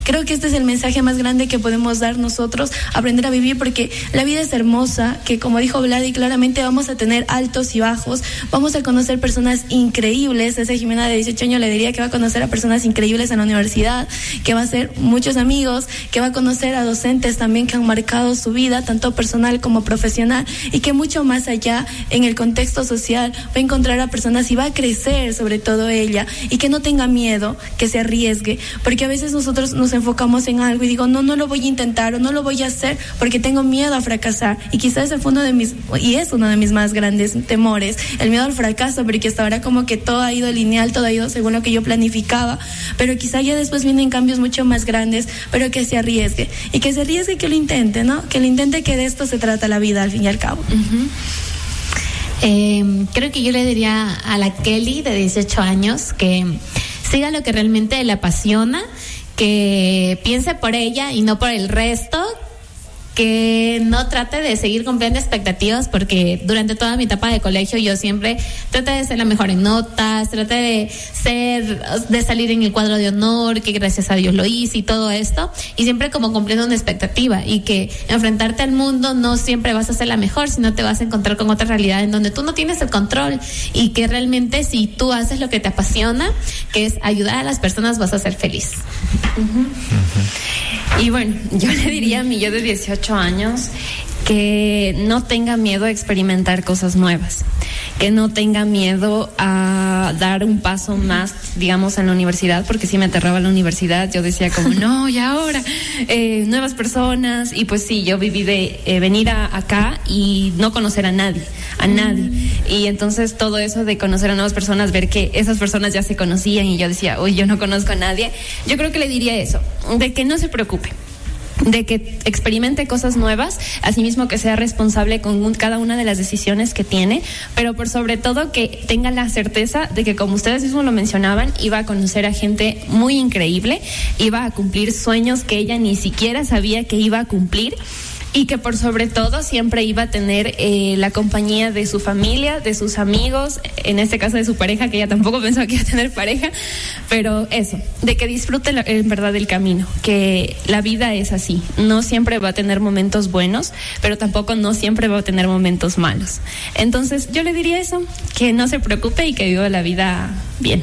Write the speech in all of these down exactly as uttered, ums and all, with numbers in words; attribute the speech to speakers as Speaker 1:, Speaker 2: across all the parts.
Speaker 1: Creo que este es el mensaje más grande que podemos dar nosotros, aprender a vivir, porque la vida es hermosa, que como dijo Vladi, claramente vamos a tener altos y bajos, vamos a conocer personas increíbles. Esa Jimena de dieciocho años le diría que va a conocer a personas increíbles en la universidad, que va a hacer muchos amigos, que va a conocer a docentes también que han marcado su vida, tanto personal como profesional, y que mucho más allá, en el contexto social, va a encontrar a personas y va a crecer sobre todo ella, y que no tenga miedo, que se arriesgue, porque a veces nosotros nos enfocamos en algo y digo, no, no lo voy a intentar o no lo voy a hacer porque tengo miedo a fracasar, y quizás ese fue uno de mis, y es uno de mis más grandes temores, el miedo al fracaso, porque hasta ahora como que todo ha ido lineal, todo ha ido según lo que yo planificaba, pero quizá ya después vienen cambios mucho más grandes, pero que se arriesgue, y que se arriesgue y que lo intente, ¿no? Que lo intente, que de esto se trata la vida al fin y al cabo.
Speaker 2: Uh-huh. Eh, creo que yo le diría a la Kelly de dieciocho años que siga lo que realmente le apasiona, que piense por ella y no por el resto, que no trate de seguir cumpliendo expectativas, porque durante toda mi etapa de colegio yo siempre traté de ser la mejor en notas, traté de ser, de salir en el cuadro de honor, que gracias a Dios lo hice y todo esto, y siempre como cumpliendo una expectativa, y que enfrentarte al mundo no siempre vas a ser la mejor, sino te vas a encontrar con otra realidad en donde tú no tienes el control, y que realmente si tú haces lo que te apasiona, que es ayudar a las personas, vas a ser feliz.
Speaker 3: Uh-huh. Uh-huh. Y bueno, yo le diría a mi yo de dieciocho años que no tenga miedo a experimentar cosas nuevas, que no tenga miedo a dar un paso más, digamos, en la universidad, porque sí me aterraba la universidad. Yo decía como, no, y ahora, eh, nuevas personas, y pues sí, yo viví de eh, venir a, acá y no conocer a nadie, a nadie, y entonces todo eso de conocer a nuevas personas, ver que esas personas ya se conocían y yo decía, uy, yo no conozco a nadie, yo creo que le diría eso, de que no se preocupe, de que experimente cosas nuevas, asimismo que sea responsable con un, cada una de las decisiones que tiene, pero por sobre todo que tenga la certeza de que, como ustedes mismos lo mencionaban, iba a conocer a gente muy increíble, iba a cumplir sueños que ella ni siquiera sabía que iba a cumplir, y que por sobre todo siempre iba a tener eh, la compañía de su familia, de sus amigos, en este caso de su pareja, que ella tampoco pensaba que iba a tener pareja, pero eso, de que disfrute la, en verdad el camino, que la vida es así, no siempre va a tener momentos buenos, pero tampoco no siempre va a tener momentos malos. Entonces yo le diría eso, que no se preocupe y que viva la vida bien.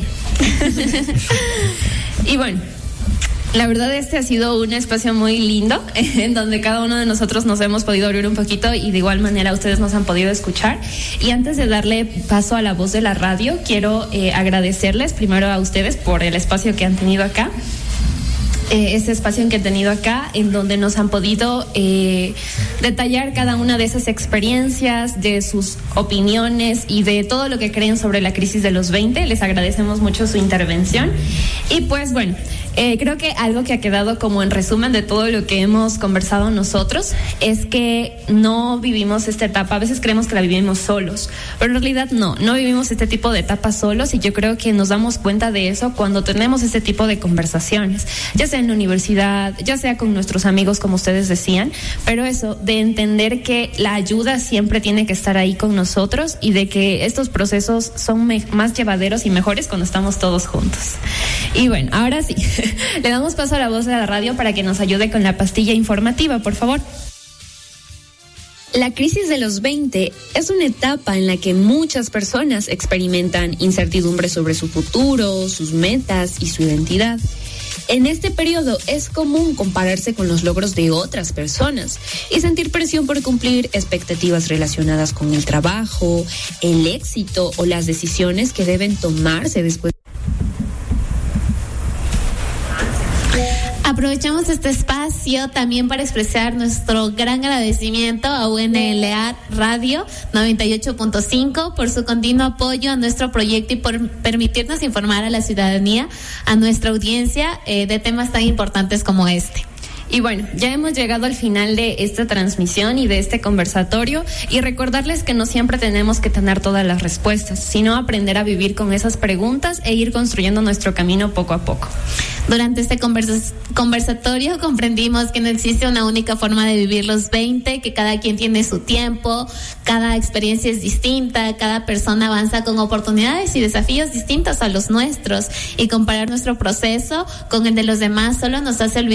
Speaker 3: Y bueno, la verdad este ha sido un espacio muy lindo en donde cada uno de nosotros nos hemos podido abrir un poquito y de igual manera ustedes nos han podido escuchar. Y antes de darle paso a la voz de la radio, quiero eh, agradecerles primero a ustedes por el espacio que han tenido acá. Eh, este espacio que han tenido acá, en donde nos han podido eh, detallar cada una de esas experiencias, de sus opiniones y de todo lo que creen sobre la crisis de los veinte. Les agradecemos mucho su intervención. Y pues bueno, eh, creo que algo que ha quedado como en resumen de todo lo que hemos conversado nosotros es que no vivimos esta etapa, a veces creemos que la vivimos solos, pero en realidad no, no vivimos este tipo de etapas solos, y yo creo que nos damos cuenta de eso cuando tenemos este tipo de conversaciones, ya sea en la universidad, ya sea con nuestros amigos, como ustedes decían, pero eso, de entender que la ayuda siempre tiene que estar ahí con nosotros y de que estos procesos son me- más llevaderos y mejores cuando estamos todos juntos. Y bueno, ahora sí, le damos paso a la voz de la radio para que nos ayude con la pastilla informativa, por favor.
Speaker 4: La crisis de los veinte es una etapa en la que muchas personas experimentan incertidumbre sobre su futuro, sus metas y su identidad. En este periodo es común compararse con los logros de otras personas y sentir presión por cumplir expectativas relacionadas con el trabajo, el éxito o las decisiones que deben tomarse después.
Speaker 2: Aprovechamos este espacio también para expresar nuestro gran agradecimiento a U N L A Radio noventa y ocho punto cinco por su continuo apoyo a nuestro proyecto y por permitirnos informar a la ciudadanía, a nuestra audiencia, eh, de temas tan importantes como este.
Speaker 3: Y bueno, ya hemos llegado al final de esta transmisión y de este conversatorio, y recordarles que no siempre tenemos que tener todas las respuestas, sino aprender a vivir con esas preguntas e ir construyendo nuestro camino poco a poco.
Speaker 2: Durante este conversa- conversatorio comprendimos que no existe una única forma de vivir los veinte, que cada quien tiene su tiempo, cada experiencia es distinta, cada persona avanza con oportunidades y desafíos distintos a los nuestros, y comparar nuestro proceso con el de los demás solo nos hace olvidar